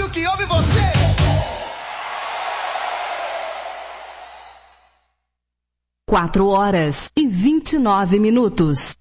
rádio que ouve você. 4 horas e 29 minutos.